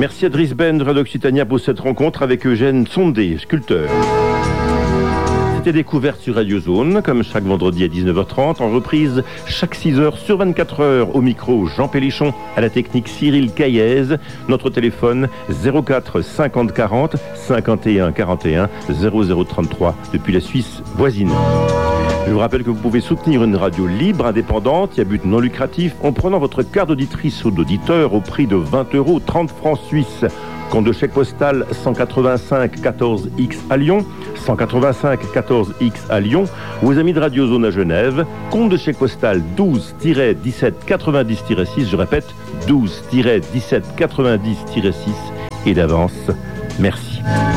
Merci à Driss Ben de Radio Occitania pour cette rencontre avec Eugène Sondé, sculpteur. C'était Découverte sur Radio Zone, comme chaque vendredi à 19h30, en reprise chaque 6h sur 24h. Au micro, Jean Pélichon, à la technique Cyril Caillez. Notre téléphone 04 50 40 51 41 0033 depuis la Suisse voisine. Je vous rappelle que vous pouvez soutenir une radio libre, indépendante, à but non lucratif, en prenant votre carte d'auditrice ou d'auditeur au prix de 20 €, 30 francs suisses. Compte de chèque postal 185 14X à Lyon, 185 14X à Lyon, vos amis de Radio Zone à Genève, compte de chèque postal 12-17 90-6, je répète, 12-17 90-6, et d'avance, merci.